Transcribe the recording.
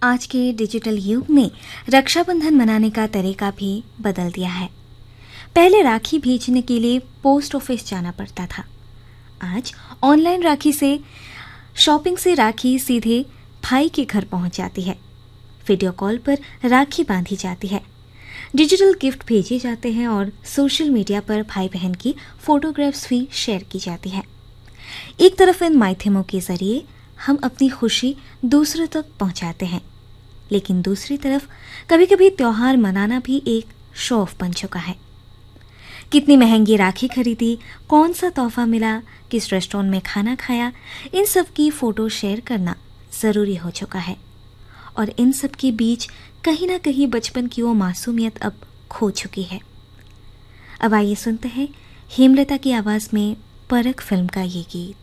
आज के डिजिटल युग में रक्षाबंधन मनाने का तरीका भी बदल दिया है। पहले राखी भेजने के लिए पोस्ट ऑफिस जाना पड़ता था। आज ऑनलाइन राखी से शॉपिंग से राखी सीधे भाई के घर पहुंच जाती है। वीडियो कॉल पर राखी बांधी जाती है, डिजिटल गिफ्ट भेजे जाते हैं और सोशल मीडिया पर भाई बहन की फोटोग्राफ्स भी शेयर की जाती है। एक तरफ इन माध्यमों के जरिए हम अपनी खुशी दूसरों तक पहुंचाते हैं, लेकिन दूसरी तरफ कभी कभी त्योहार मनाना भी एक शो ऑफ बन चुका है। कितनी महंगी राखी खरीदी, कौन सा तोहफा मिला, किस रेस्टोरेंट में खाना खाया, इन सब की फोटो शेयर करना ज़रूरी हो चुका है। और इन सब के बीच कहीं ना कहीं बचपन की वो मासूमियत अब खो चुकी है। अब आइए सुनते हैं हेमलता की आवाज़ में परख फिल्म का ये गीत।